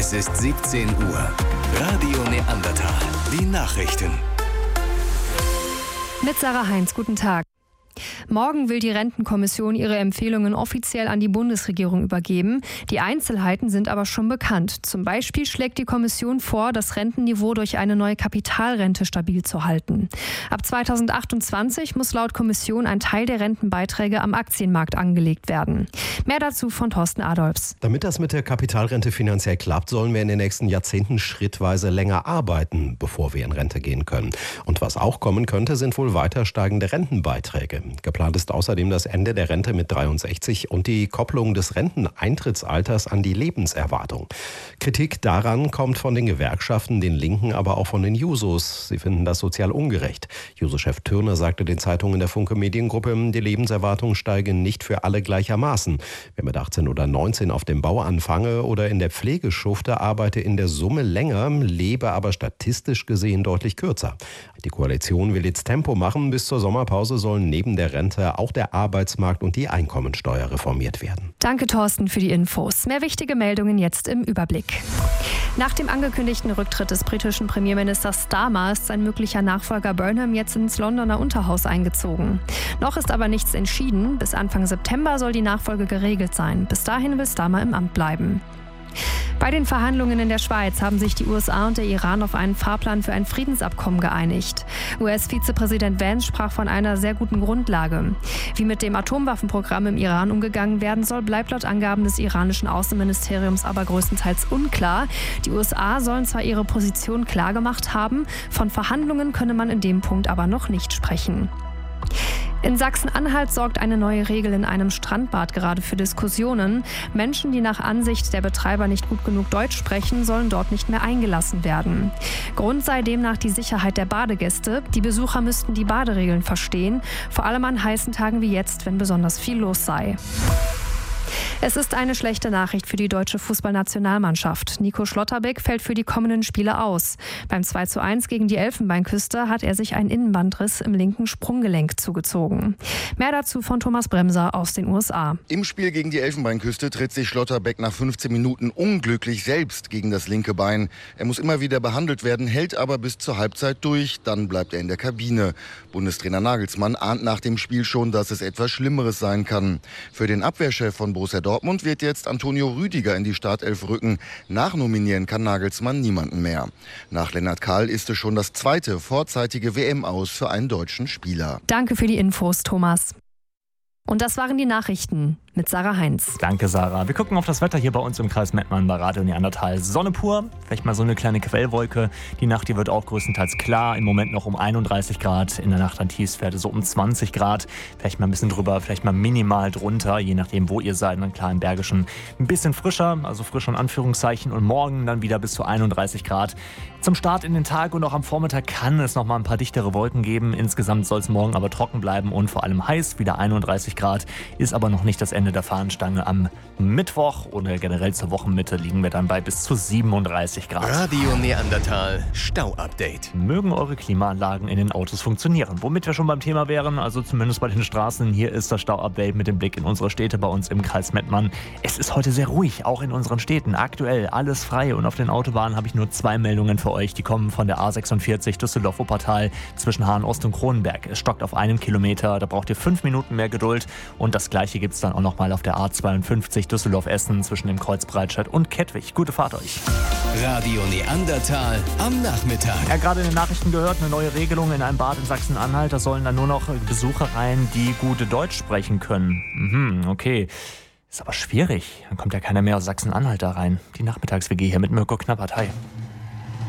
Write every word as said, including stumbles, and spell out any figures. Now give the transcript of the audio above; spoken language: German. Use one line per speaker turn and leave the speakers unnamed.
Es ist siebzehn Uhr. Radio Neandertal. Die Nachrichten.
Mit Sarah Heinz, guten Tag. Morgen will die Rentenkommission ihre Empfehlungen offiziell an die Bundesregierung übergeben. Die Einzelheiten sind aber schon bekannt. Zum Beispiel schlägt die Kommission vor, das Rentenniveau durch eine neue Kapitalrente stabil zu halten. Ab zweitausendachtundzwanzig muss laut Kommission ein Teil der Rentenbeiträge am Aktienmarkt angelegt werden. Mehr dazu von Thorsten Adolphs.
Damit das mit der Kapitalrente finanziell klappt, sollen wir in den nächsten Jahrzehnten schrittweise länger arbeiten, bevor wir in Rente gehen können. Und was auch kommen könnte, sind wohl weiter steigende Rentenbeiträge. Geplant ist außerdem das Ende der Rente mit dreiundsechzig und die Kopplung des Renteneintrittsalters an die Lebenserwartung. Kritik daran kommt von den Gewerkschaften, den Linken, aber auch von den Jusos. Sie finden das sozial ungerecht. Juso-Chef Thürner sagte den Zeitungen der Funke Mediengruppe, die Lebenserwartung steige nicht für alle gleichermaßen. Wer mit achtzehn oder neunzehn auf dem Bau anfange oder in der Pflege schufte, arbeite in der Summe länger, lebe aber statistisch gesehen deutlich kürzer. Die Koalition will jetzt Tempo machen. Bis zur Sommerpause sollen neben der Rente auch der Arbeitsmarkt und die Einkommensteuer reformiert werden.
Danke, Thorsten, für die Infos. Mehr wichtige Meldungen jetzt im Überblick. Nach dem angekündigten Rücktritt des britischen Premierministers Starmer ist sein möglicher Nachfolger Burnham jetzt ins Londoner Unterhaus eingezogen. Noch ist aber nichts entschieden. Bis Anfang September soll die Nachfolge geregelt sein. Bis dahin will Starmer im Amt bleiben. Bei den Verhandlungen in der Schweiz haben sich die U S A und der Iran auf einen Fahrplan für ein Friedensabkommen geeinigt. U S-Vizepräsident Vance sprach von einer sehr guten Grundlage. Wie mit dem Atomwaffenprogramm im Iran umgegangen werden soll, bleibt laut Angaben des iranischen Außenministeriums aber größtenteils unklar. Die U S A sollen zwar ihre Position klargemacht haben, von Verhandlungen könne man in dem Punkt aber noch nicht sprechen. In Sachsen-Anhalt sorgt eine neue Regel in einem Strandbad gerade für Diskussionen. Menschen, die nach Ansicht der Betreiber nicht gut genug Deutsch sprechen, sollen dort nicht mehr eingelassen werden. Grund sei demnach die Sicherheit der Badegäste. Die Besucher müssten die Baderegeln verstehen, vor allem an heißen Tagen wie jetzt, wenn besonders viel los sei. Es ist eine schlechte Nachricht für die deutsche Fußballnationalmannschaft. Nico Schlotterbeck fällt für die kommenden Spiele aus. Beim zwei zu eins gegen die Elfenbeinküste hat er sich einen Innenbandriss im linken Sprunggelenk zugezogen. Mehr dazu von Thomas Bremser aus den U S A.
Im Spiel gegen die Elfenbeinküste tritt sich Schlotterbeck nach fünfzehn Minuten unglücklich selbst gegen das linke Bein. Er muss immer wieder behandelt werden, hält aber bis zur Halbzeit durch. Dann bleibt er in der Kabine. Bundestrainer Nagelsmann ahnt nach dem Spiel schon, dass es etwas Schlimmeres sein kann. Für den Abwehrchef von Borussia Dortmund wird jetzt Antonio Rüdiger in die Startelf rücken. Nachnominieren kann Nagelsmann niemanden mehr. Nach Lennart Kahl ist es schon das zweite vorzeitige W M-Aus für einen deutschen Spieler.
Danke für die Infos, Thomas. Und das waren die Nachrichten mit Sarah Heinz.
Danke, Sarah. Wir gucken auf das Wetter hier bei uns im Kreis Mettmann bei Radio Neandertal. Sonne pur, vielleicht mal so eine kleine Quellwolke. Die Nacht, die wird auch größtenteils klar. Im Moment noch um einunddreißig Grad. In der Nacht an Tiefswerte so um zwanzig Grad. Vielleicht mal ein bisschen drüber, vielleicht mal minimal drunter, je nachdem, wo ihr seid. Dann klar im Bergischen ein bisschen frischer, also frischer in Anführungszeichen. Und morgen dann wieder bis zu einunddreißig Grad. Zum Start in den Tag und auch am Vormittag kann es noch mal ein paar dichtere Wolken geben. Insgesamt soll es morgen aber trocken bleiben und vor allem heiß. Wieder einunddreißig Grad. Ist aber noch nicht das Ende der Fahnenstange. Am Mittwoch oder generell zur Wochenmitte liegen wir dann bei bis zu siebenunddreißig Grad.
Radio Neandertal Stau-Update.
Mögen eure Klimaanlagen in den Autos funktionieren. Womit wir schon beim Thema wären, also zumindest bei den Straßen. Hier ist das Stau-Update mit dem Blick in unsere Städte bei uns im Kreis Mettmann. Es ist heute sehr ruhig, auch in unseren Städten. Aktuell alles frei und auf den Autobahnen habe ich nur zwei Meldungen für euch. Die kommen von der A sechsundvierzig Düsseldorf-Wuppertal zwischen Hahn-Ost und Kronenberg. Es stockt auf einem Kilometer, da braucht ihr fünf Minuten mehr Geduld. Und das gleiche gibt es dann auch nochmal auf der A zweiundfünfzig Düsseldorf-Essen zwischen dem Kreuz Breitscheid und Kettwig. Gute Fahrt euch.
Radio Neandertal am Nachmittag.
Ja, gerade in den Nachrichten gehört, eine neue Regelung in einem Bad in Sachsen-Anhalt. Da sollen dann nur noch Besucher rein, die gute Deutsch sprechen können. Mhm, okay. Ist aber schwierig. Dann kommt ja keiner mehr aus Sachsen-Anhalt da rein. Die Nachmittags-W G hier mit Mirko Knappert. Hi.